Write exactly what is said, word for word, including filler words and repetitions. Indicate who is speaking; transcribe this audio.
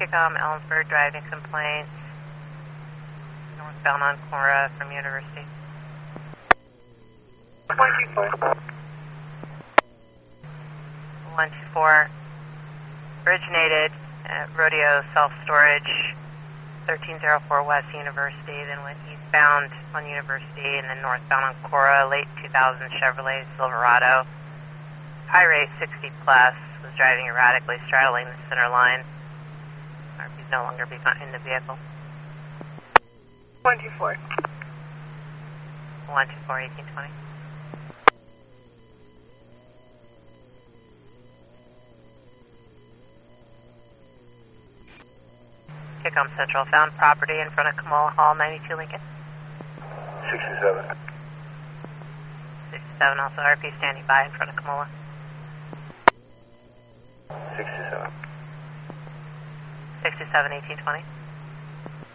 Speaker 1: Kickomm, Ellensburg, driving complaint. Northbound on Cora from University.
Speaker 2: one two four.
Speaker 1: one two four. Originated at Rodeo Self-Storage, thirteen oh four West University, then went eastbound on University, and then northbound on Cora, late two thousand Chevrolet Silverado. High rate sixty plus, was driving erratically, straddling the center line. R P is no longer behind the vehicle.
Speaker 2: one two four.
Speaker 1: one two four, eighteen twenty. Kickomm Central, found property in front of Kamola Hall, ninety-two Lincoln.
Speaker 3: sixty-seven.
Speaker 1: sixty-seven, also R P standing by in front of Kamola.
Speaker 3: sixty-seven.
Speaker 1: sixty-seven, eighteen twenty.